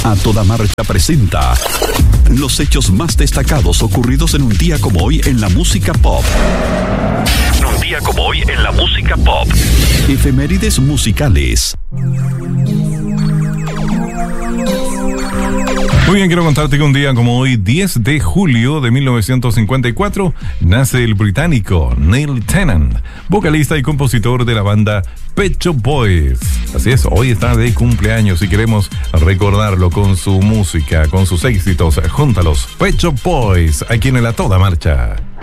A Toda Marcha presenta los hechos más destacados ocurridos en un día como hoy en la música pop. Un día como hoy en la música pop. Efemérides musicales. Muy bien, quiero contarte que un día como hoy, 10 de julio de 1954, nace el británico Neil Tennant, vocalista y compositor de la banda Pet Shop Boys. Así es, hoy está de cumpleaños y queremos recordarlo con su música, con sus éxitos, junto a los Pet Shop Boys, aquí en A Toda Marcha.